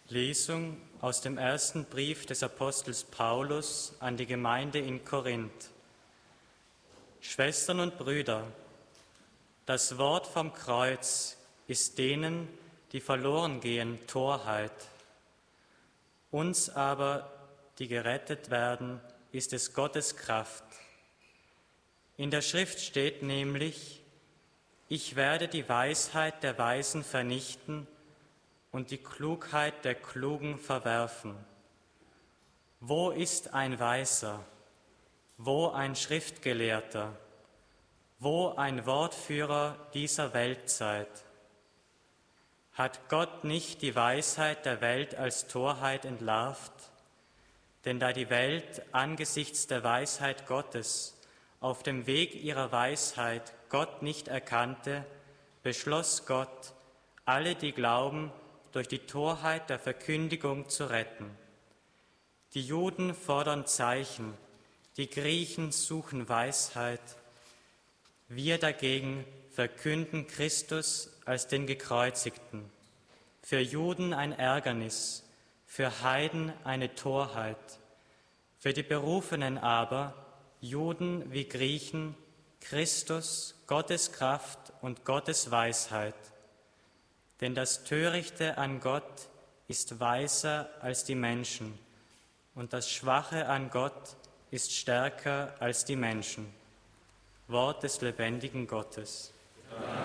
Lesung aus dem ersten Brief des Apostels Paulus an die Gemeinde in Korinth. Schwestern und Brüder, das Wort vom Kreuz ist denen, die verloren gehen, Torheit. Uns aber, die gerettet werden, ist es Gottes Kraft. In der Schrift steht nämlich: Ich werde die Weisheit der Weisen vernichten und die Klugheit der Klugen verwerfen. Wo ist ein Weiser? Wo ein Schriftgelehrter? Wo ein Wortführer dieser Weltzeit? Hat Gott nicht die Weisheit der Welt als Torheit entlarvt? Denn da die Welt angesichts der Weisheit Gottes auf dem Weg ihrer Weisheit Gott nicht erkannte, beschloss Gott, alle, die glauben, durch die Torheit der Verkündigung zu retten. Die Juden fordern Zeichen, die Griechen suchen Weisheit. Wir dagegen verkünden Christus als den Gekreuzigten. Für Juden ein Ärgernis, für Heiden eine Torheit, für die Berufenen aber, Juden wie Griechen, Christus, Gottes Kraft und Gottes Weisheit. Denn das Törichte an Gott ist weiser als die Menschen, und das Schwache an Gott ist stärker als die Menschen. Wort des lebendigen Gottes.